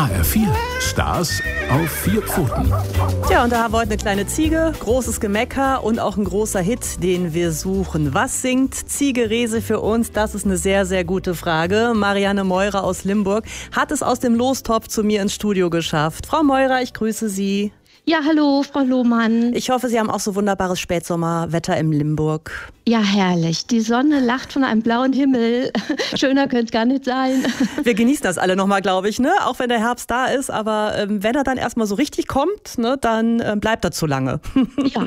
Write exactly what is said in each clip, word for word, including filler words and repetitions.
H R vier, Stars auf vier Pfoten. Tja, und da haben wir heute eine kleine Ziege, großes Gemecker und auch ein großer Hit, den wir suchen. Was singt Ziege Rehse für uns? Das ist eine sehr, sehr gute Frage. Marianne Meurer aus Limburg hat es aus dem Lostopf zu mir ins Studio geschafft. Frau Meurer, ich grüße Sie. Ja, hallo, Frau Lohmann. Ich hoffe, Sie haben auch so wunderbares Spätsommerwetter im Limburg. Ja, herrlich. Die Sonne lacht von einem blauen Himmel. Schöner könnte es gar nicht sein. Wir genießen das alle nochmal, glaube ich, ne? Auch wenn der Herbst da ist. Aber ähm, wenn er dann erstmal so richtig kommt, ne, dann ähm, bleibt er zu lange. Ja.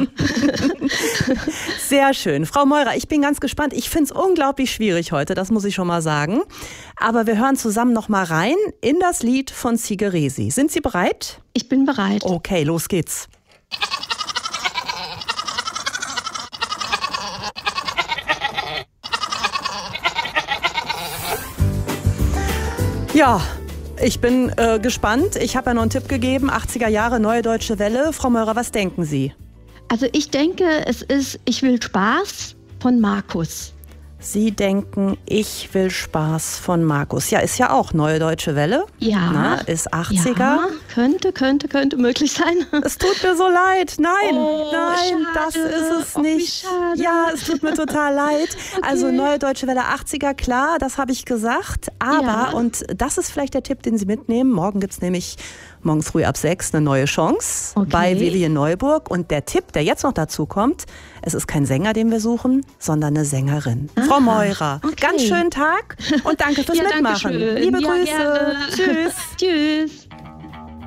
Sehr schön. Frau Meurer, ich bin ganz gespannt. Ich finde es unglaublich schwierig heute, das muss ich schon mal sagen. Aber wir hören zusammen nochmal rein in das Lied von Ziege Rehse. Sind Sie bereit? Ich bin bereit. Okay, los geht's. Ja, ich bin äh, gespannt. Ich habe ja noch einen Tipp gegeben. achtziger Jahre, Neue Deutsche Welle. Frau Meurer, was denken Sie? Also ich denke, es ist Ich will Spaß von Markus. Sie denken, Ich will Spaß von Markus. Ja, ist ja auch Neue Deutsche Welle. Ja. Na, ist achtziger. Ja, könnte, könnte, könnte möglich sein. Es tut mir so leid. Nein, Oh, nein, schade. das ist es Oh, wie nicht. schade. Ja, es tut mir total leid. Okay. Also Neue Deutsche Welle achtziger, klar, das habe ich gesagt. Aber, Ja. und das ist vielleicht der Tipp, den Sie mitnehmen, morgen gibt es nämlich morgen früh ab sechs eine neue Chance Okay. bei Vivian Neuburg. Und der Tipp, der jetzt noch dazu kommt, es ist kein Sänger, den wir suchen, sondern eine Sängerin. Aha, Frau Meurer, okay. ganz schönen Tag und danke fürs Ja, Mitmachen. danke schön. Liebe Ja, Grüße. gerne. Tschüss. Tschüss.